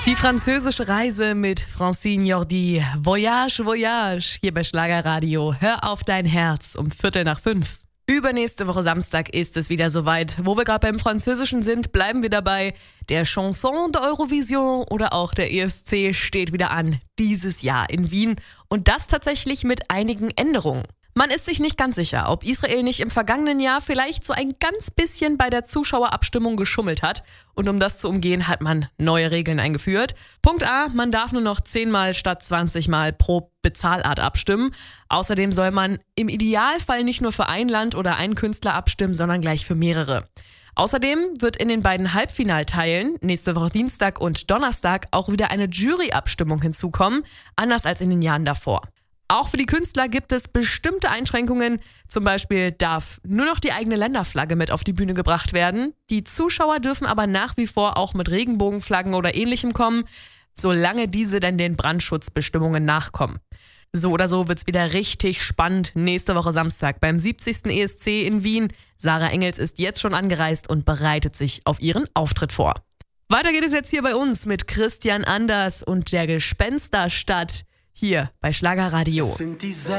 Die französische Reise mit Francine Jordi. Voyage, Voyage, hier bei Schlagerradio. Hör auf dein Herz um 4:45. Übernächste Woche Samstag ist es wieder soweit. Wo wir gerade beim Französischen sind, bleiben wir dabei. Der Chanson de Eurovision oder auch der ESC steht wieder an. Dieses Jahr in Wien. Und das tatsächlich mit einigen Änderungen. Man ist sich nicht ganz sicher, ob Israel nicht im vergangenen Jahr vielleicht so ein ganz bisschen bei der Zuschauerabstimmung geschummelt hat. Und um das zu umgehen, hat man neue Regeln eingeführt. Punkt A, man darf nur noch 10-mal statt 20-mal pro Bezahlart abstimmen. Außerdem soll man im Idealfall nicht nur für ein Land oder einen Künstler abstimmen, sondern gleich für mehrere. Außerdem wird in den beiden Halbfinalteilen, nächste Woche Dienstag und Donnerstag, auch wieder eine Juryabstimmung hinzukommen, anders als in den Jahren davor. Auch für die Künstler gibt es bestimmte Einschränkungen. Zum Beispiel darf nur noch die eigene Länderflagge mit auf die Bühne gebracht werden. Die Zuschauer dürfen aber nach wie vor auch mit Regenbogenflaggen oder Ähnlichem kommen, solange diese dann den Brandschutzbestimmungen nachkommen. So oder so wird's wieder richtig spannend nächste Woche Samstag beim 70. ESC in Wien. Sarah Engels ist jetzt schon angereist und bereitet sich auf ihren Auftritt vor. Weiter geht es jetzt hier bei uns mit Christian Anders und der Gespensterstadt. Hier bei Schlagerradio.